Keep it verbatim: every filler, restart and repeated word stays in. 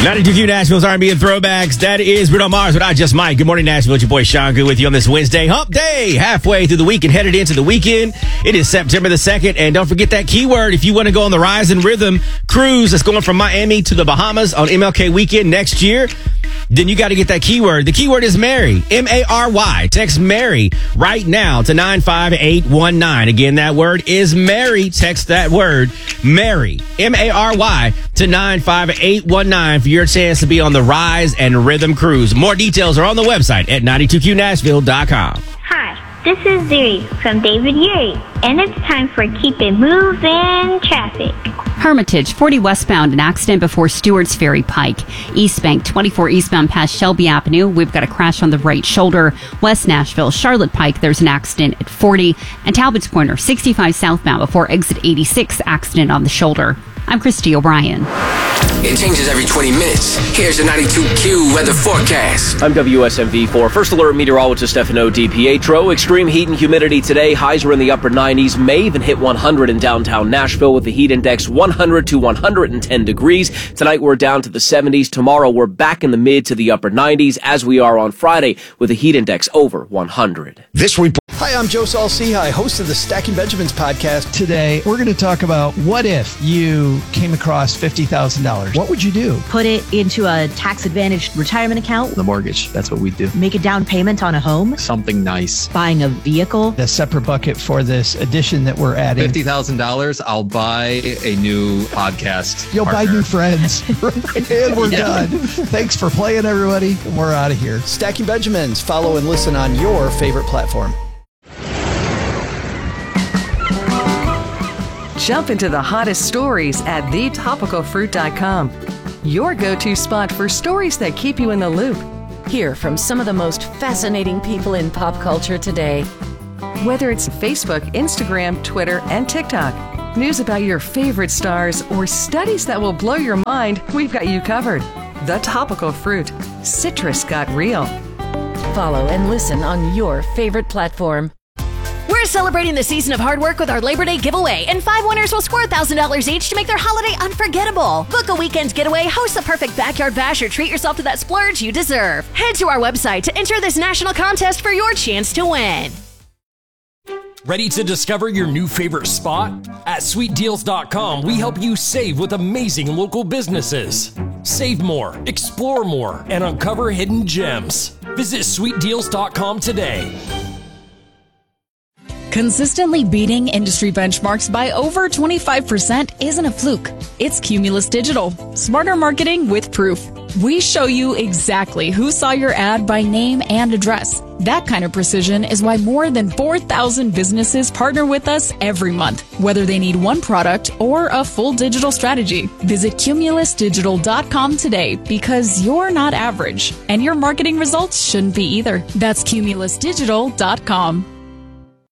ninety-two Q Nashville's R and B and Throwbacks. That is Bruno Mars, but I just might. Good morning, Nashville. It's your boy Sean Good with you on this Wednesday hump day. Halfway through the week and headed into the weekend. It is September the second. And don't forget that keyword if you want to go on the Rise and Rhythm cruise that's going from Miami to the Bahamas on M L K weekend next year. Then you got to get that keyword. The keyword is Mary. M A R Y. Text Mary right now to nine five eight one nine. Again, that word is Mary. Text that word, Mary. M A R Y to nine five eight one nine for your chance to be on the Rise and Rhythm cruise. More details are on the website at ninety-two Q Nashville dot com. Hi, this is Zuri from David Yuri, and it's time for Keep It Moving Traffic. Hermitage, forty westbound, an accident before Stewart's Ferry Pike. East Bank, twenty-four eastbound past Shelby Avenue. We've got a crash on the right shoulder. West Nashville, Charlotte Pike, there's an accident at forty. And Talbot's Corner, sixty-five southbound before exit eighty-six, accident on the shoulder. I'm Christy O'Brien. It changes every twenty minutes. Here's the ninety-two Q weather forecast. I'm W S M V four. First alert meteorologist Stefano DiPietro. Extreme heat and humidity today. Highs are in the upper nineties. May even hit one hundred in downtown Nashville with the heat index one hundred to one hundred ten degrees. Tonight we're down to the seventies. Tomorrow we're back in the mid to the upper nineties as we are on Friday with a heat index over one hundred. This report. Hi, I'm Joe Saul-Sehy, host of the Stacking Benjamins podcast. Today, we're going to talk about what if you came across fifty thousand dollars. What would you do? Put it into a tax-advantaged retirement account. The mortgage, that's what we do. Make a down payment on a home. Something nice. Buying a vehicle. A separate bucket for this addition that we're adding. fifty thousand dollars, I'll buy a new podcast You'll partner. buy new friends. And we're Yeah. done. Thanks for playing, everybody. And we're out of here. Stacking Benjamins. Follow and listen on your favorite platform. Jump into the hottest stories at the topical fruit dot com. Your go-to spot for stories that keep you in the loop. Hear from some of the most fascinating people in pop culture today. Whether it's Facebook, Instagram, Twitter, and TikTok. News about your favorite stars or studies that will blow your mind, we've got you covered. The Topical Fruit. Citrus got real. Follow and listen on your favorite platform. We're celebrating the season of hard work with our Labor Day giveaway, and five winners will score one thousand dollars each to make their holiday unforgettable. Book a weekend getaway, host the perfect backyard bash, or treat yourself to that splurge you deserve. Head to our website to enter this national contest for your chance to win. Ready to discover your new favorite spot? At sweet deals dot com, we help you save with amazing local businesses. Save more, explore more, and uncover hidden gems. Visit sweet deals dot com today. Consistently beating industry benchmarks by over twenty-five percent isn't a fluke. It's Cumulus Digital. Smarter marketing with proof. We show you exactly who saw your ad by name and address. That kind of precision is why more than four thousand businesses partner with us every month, whether they need one product or a full digital strategy. Visit Cumulus Digital dot com today because you're not average, and your marketing results shouldn't be either. That's Cumulus Digital dot com.